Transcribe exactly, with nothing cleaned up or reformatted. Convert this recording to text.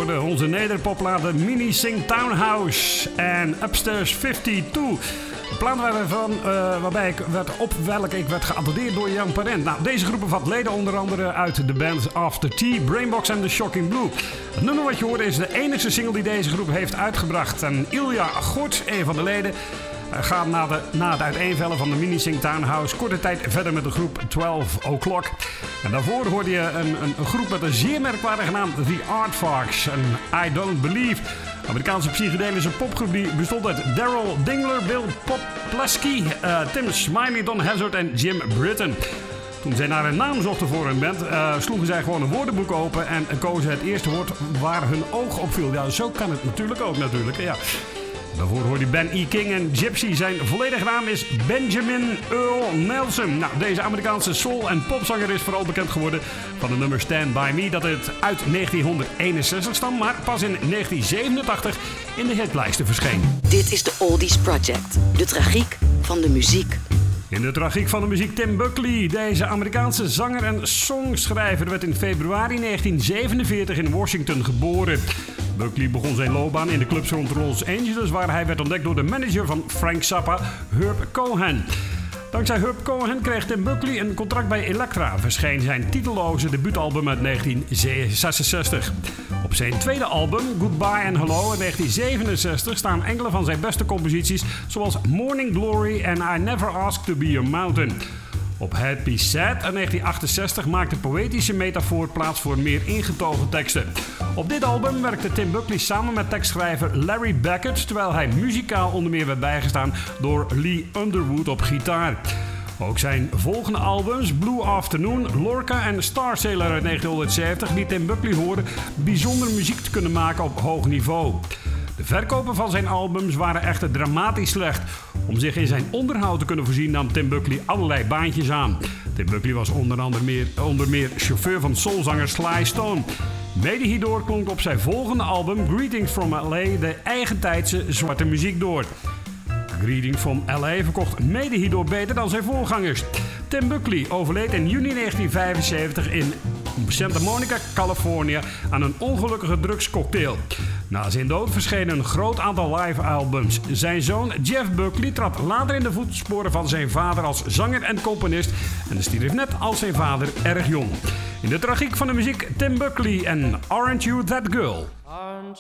hoorde onze nederpopplaat Mini Sing Townhouse en Upstairs vijfentwintig. Een plaat waarvan, uh, waarbij ik werd op welke ik werd geattendeerd door Jan Parent. Nou, deze groep bevat leden onder andere uit de bands After Tea, Brainbox en The Shocking Blue. Het nummer wat je hoorde is de enige single die deze groep heeft uitgebracht. En Ilja Gort, een van de leden, gaat na, de, na het uiteenvallen van de Mini Sing Townhouse korte tijd verder met de groep twaalf o'clock. En daarvoor hoorde je een, een, een groep met een zeer merkwaardige naam, The Aardvarks en I Don't Believe. De Amerikaanse psychedelische popgroep die bestond uit Daryl Dingler, Bill Poplewski, uh, Tim Smiley, Don Hazard en Jim Britton. Toen zij naar een naam zochten voor hun band, uh, sloegen zij gewoon een woordenboek open en kozen het eerste woord waar hun oog op viel. Ja, zo kan het natuurlijk ook natuurlijk, ja. Daarvoor hoorde je Ben E. King en Gypsy. Zijn volledige naam is Benjamin Earl Nelson. Nou, deze Amerikaanse soul- en popzanger is vooral bekend geworden van het nummer Stand By Me, dat het uit negentien eenenzestig stamt, maar pas in negentien zevenentachtig in de hitlijsten verscheen. Dit is de Oldies Project, de tragiek van de muziek. In de tragiek van de muziek Tim Buckley. Deze Amerikaanse zanger en songschrijver werd in februari negentien zevenenveertig in Washington geboren. Buckley begon zijn loopbaan in de clubs rond Los Angeles, waar hij werd ontdekt door de manager van Frank Zappa, Herb Cohen. Dankzij Herb Cohen kreeg Tim Buckley een contract bij Elektra, verscheen zijn titelloze debuutalbum uit negentien zesenzestig. Op zijn tweede album, Goodbye and Hello, in negentien zevenenzestig staan enkele van zijn beste composities, zoals Morning Glory en I Never Asked to Be Your Mountain. Op Happy Sad in negentien achtenzestig maakte poëtische metafoor plaats voor meer ingetogen teksten. Op dit album werkte Tim Buckley samen met tekstschrijver Larry Beckett, terwijl hij muzikaal onder meer werd bijgestaan door Lee Underwood op gitaar. Ook zijn volgende albums, Blue Afternoon, Lorca en Star Sailor uit negentienhonderdzeventig, liet Tim Buckley horen bijzondere muziek te kunnen maken op hoog niveau. De verkopen van zijn albums waren echter dramatisch slecht. Om zich in zijn onderhoud te kunnen voorzien nam Tim Buckley allerlei baantjes aan. Tim Buckley was onder andere meer, onder meer chauffeur van soulzanger Sly Stone. Mede hierdoor klonk op zijn volgende album Greetings from L A de eigentijdse zwarte muziek door. Greetings from L A verkocht mede hierdoor beter dan zijn voorgangers. Tim Buckley overleed in juni negentien vijfenzeventig in Santa Monica, Californië aan een ongelukkige drugscocktail. Na zijn dood verschenen een groot aantal live albums. Zijn zoon Jeff Buckley trad later in de voetsporen van zijn vader als zanger en componist en stierf net als zijn vader erg jong. In de tragiek van de muziek Tim Buckley en Aren't You That Girl? Aren't